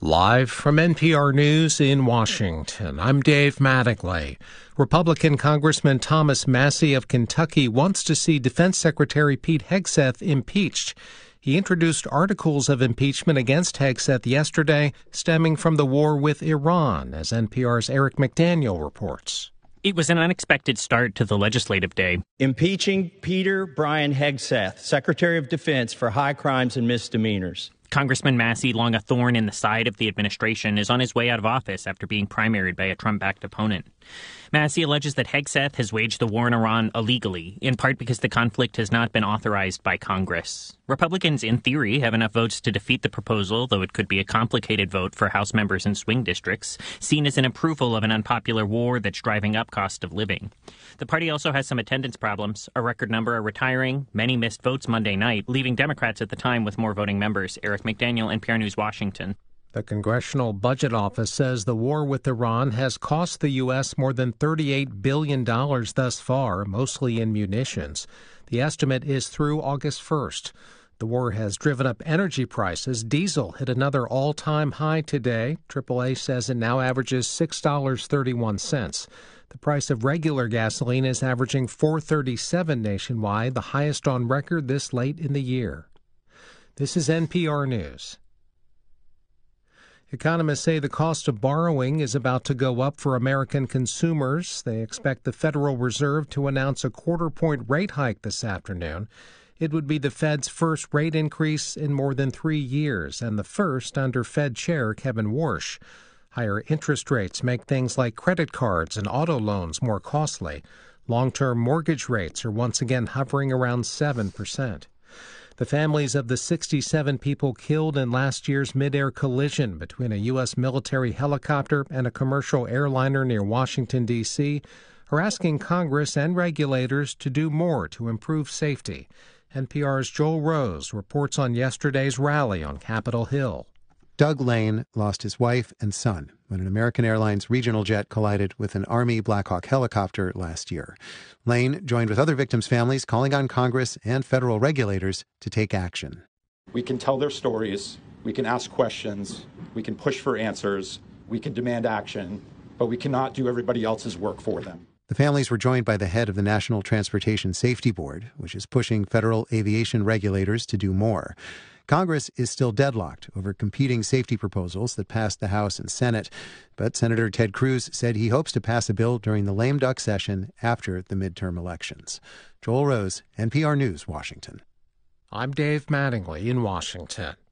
Live from NPR News in Washington, I'm Dave Mattingly. Republican Congressman Thomas Massie of Kentucky wants to see Defense Secretary Pete Hegseth impeached. He introduced articles of impeachment against Hegseth yesterday, stemming from the war with Iran, as NPR's Eric McDaniel reports. It was an unexpected start to the legislative day. Impeaching Peter Brian Hegseth, Secretary of Defense, for high crimes and misdemeanors. Congressman Massie, long a thorn in the side of the administration, is on his way out of office after being primaried by a Trump-backed opponent. Massie alleges that Hegseth has waged the war in Iran illegally, in part because the conflict has not been authorized by Congress. Republicans, in theory, have enough votes to defeat the proposal, though it could be a complicated vote for House members in swing districts, seen as an approval of an unpopular war that's driving up cost of living. The party also has some attendance problems. A record number are retiring. Many missed votes Monday night, leaving Democrats at the time with more voting members. Eric McDaniel, NPR News, Washington. The Congressional Budget Office says the war with Iran has cost the U.S. more than $38 billion thus far, mostly in munitions. The estimate is through August 1st. The war has driven up energy prices. Diesel hit another all-time high today. AAA says it now averages $6.31. The price of regular gasoline is averaging $4.37 nationwide, the highest on record this late in the year. This is NPR News. Economists say the cost of borrowing is about to go up for American consumers. They expect the Federal Reserve to announce a quarter-point rate hike this afternoon. It would be the Fed's first rate increase in more than 3 years, and the first under Fed Chair Kevin Warsh. Higher interest rates make things like credit cards and auto loans more costly. Long-term mortgage rates are once again hovering around 7%. The families of the 67 people killed in last year's mid-air collision between a U.S. military helicopter and a commercial airliner near Washington, D.C., are asking Congress and regulators to do more to improve safety. NPR's Joel Rose reports on yesterday's rally on Capitol Hill. Doug Lane lost his wife and son when an American Airlines regional jet collided with an Army Black Hawk helicopter last year. Lane joined with other victims' families calling on Congress and federal regulators to take action. We can tell their stories, we can ask questions, we can push for answers, we can demand action, but we cannot do everybody else's work for them. The families were joined by the head of the National Transportation Safety Board, which is pushing federal aviation regulators to do more. Congress is still deadlocked over competing safety proposals that passed the House and Senate, but Senator Ted Cruz said he hopes to pass a bill during the lame duck session after the midterm elections. Joel Rose, NPR News, Washington. I'm Dave Mattingly in Washington.